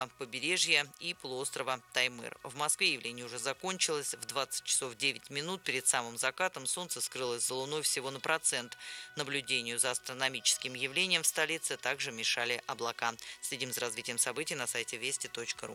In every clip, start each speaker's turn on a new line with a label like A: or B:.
A: побережья и полуострова Таймыр. В Москве явление уже закончилось. В 20 часов 9 минут перед самым закатом солнце скрылось за луной всего на процент. Наблюдению за астрономическим явлением в столице также мешали облака. Следим за развитием событий на сайте вести.ру.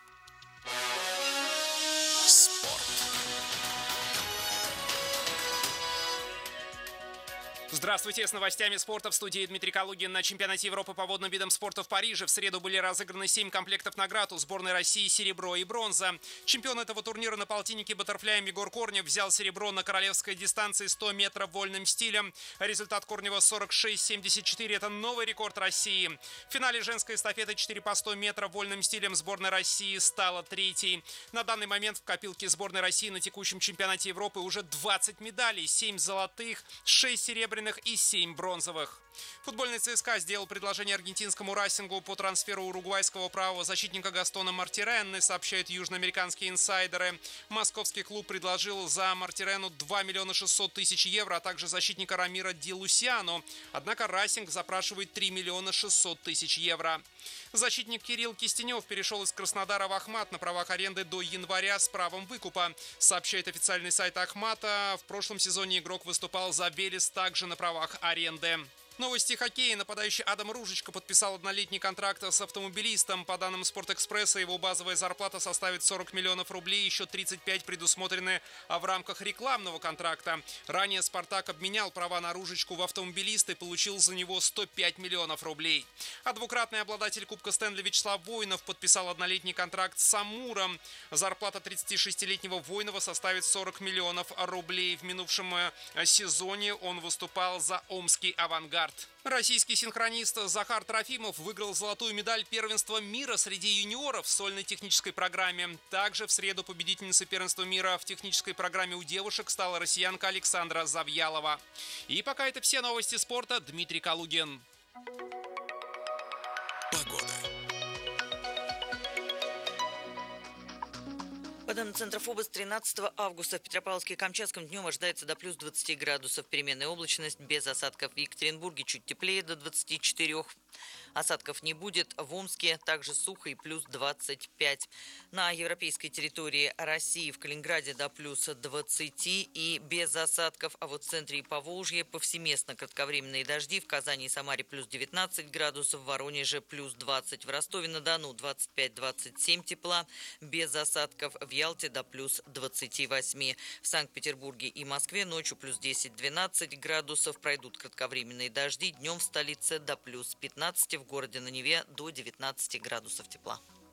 B: Здравствуйте, с новостями спорта в студии Дмитрий Калугин. На чемпионате Европы по водным видам спорта в Париже в среду были разыграны 7 комплектов наград. У сборной России серебро и бронза. Чемпион этого турнира на полтиннике баттерфляем Егор Корнев взял серебро на королевской дистанции 100 метров вольным стилем. Результат Корнева 46,74. Это новый рекорд России. В финале женской эстафеты 4 по 100 метров вольным стилем сборная России стала третьей. На данный момент в копилке сборной России на текущем чемпионате Европы уже 20 медалей. 7 золотых, 6 серебряных и 7 бронзовых. Футбольный ЦСКА сделал предложение аргентинскому Расингу по трансферу уругвайского правого защитника Гастона Мартиренны, сообщают южноамериканские инсайдеры. Московский клуб предложил за Мартиренну 2 миллиона 600 тысяч евро, а также защитника Рамира Ди Лусиано. Однако Расинг запрашивает 3 миллиона 600 тысяч евро. Защитник Кирилл Кистенев перешел из Краснодара в Ахмат на правах аренды до января с правом выкупа. Сообщает официальный сайт Ахмата. В прошлом сезоне игрок выступал за Велес также на правах аренды. Новости хоккея. Нападающий Адам Ружичко подписал однолетний контракт с автомобилистом. По данным Спортэкспресса, его базовая зарплата составит 40 миллионов рублей, еще 35 предусмотрены в рамках рекламного контракта. Ранее «Спартак» обменял права на Ружичку в автомобилиста и получил за него 105 миллионов рублей. А двукратный обладатель Кубка Стэнли Вячеслав Воинов подписал однолетний контракт с «Амуром». Зарплата 36-летнего Воинова составит 40 миллионов рублей. В минувшем сезоне он выступал за омский «Авангард». Российский синхронист Захар Трофимов выиграл золотую медаль первенства мира среди юниоров в сольной технической программе. Также в среду победительницей первенства мира в технической программе у девушек стала россиянка Александра Завьялова. И пока это все новости спорта. Дмитрий Калугин.
A: По данным Центра ФОБОС, 13 августа в Петропавловске и Камчатском днем ожидается до плюс 20 градусов. Переменная облачность без осадков. В Екатеринбурге чуть теплее, до 24. Осадков не будет. В Омске также сухо и плюс 25. На европейской территории России в Калининграде до плюс 20 и без осадков. А вот в центре и Поволжье повсеместно кратковременные дожди. В Казани и Самаре плюс 19 градусов. В Воронеже плюс 20. В Ростове-на-Дону 25-27 тепла. Без осадков. В Ялте до плюс 28. В Санкт-Петербурге и Москве ночью плюс 10-12 градусов. Пройдут кратковременные дожди. Днем в столице до плюс 15. В городе на Неве до 19 градусов тепла.